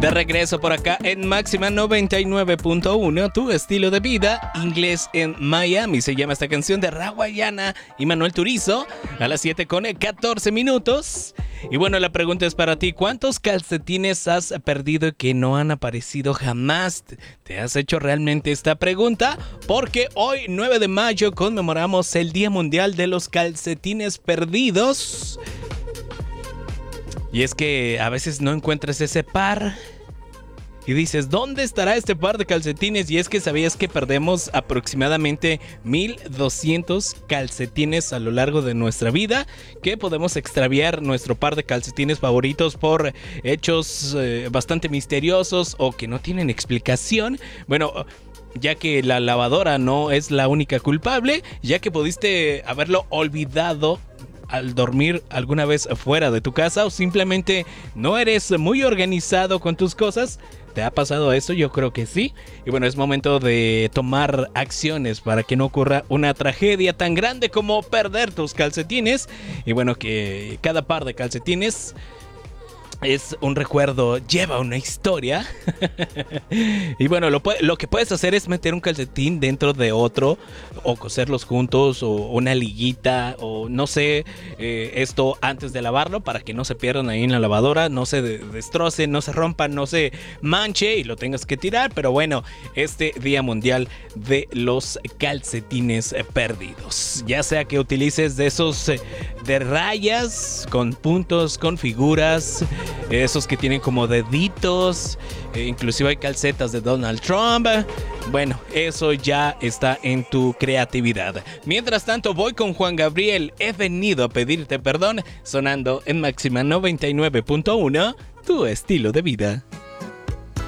De regreso por acá en Máxima 99.1, tu estilo de vida, inglés en Miami. Se llama esta canción de Rawayana y Manuel Turizo a las 7:14 minutos. Y bueno, la pregunta es para ti: ¿cuántos calcetines has perdido que no han aparecido jamás? ¿Te has hecho realmente esta pregunta? Porque hoy, 9 de mayo, conmemoramos el Día Mundial de los Calcetines Perdidos. Y es que a veces no encuentras ese par y dices, ¿dónde estará este par de calcetines? Y es que sabías que perdemos aproximadamente 1,200 calcetines a lo largo de nuestra vida, que podemos extraviar nuestro par de calcetines favoritos por hechos bastante misteriosos o que no tienen explicación. Bueno, ya que la lavadora no es la única culpable, ya que pudiste haberlo olvidado al dormir alguna vez fuera de tu casa, o simplemente no eres muy organizado con tus cosas. ¿Te ha pasado eso? Yo creo que sí. Y bueno, es momento de tomar acciones para que no ocurra una tragedia tan grande como perder tus calcetines. Y bueno, que cada par de calcetines es un recuerdo, lleva una historia. Y bueno, lo que puedes hacer es meter un calcetín dentro de otro, o coserlos juntos, o una liguita, o no sé, esto antes de lavarlo para que no se pierdan ahí en la lavadora, no se destrocen, no se rompan, no se manche y lo tengas que tirar. Pero bueno, este Día Mundial de los Calcetines Perdidos, ya sea que utilices de esos de rayas, con puntos, con figuras, esos que tienen como deditos, inclusive hay calcetas de Donald Trump. Bueno, eso ya está en tu creatividad. Mientras tanto, voy con Juan Gabriel, He venido a pedirte perdón, sonando en Máxima 99.1, tu estilo de vida.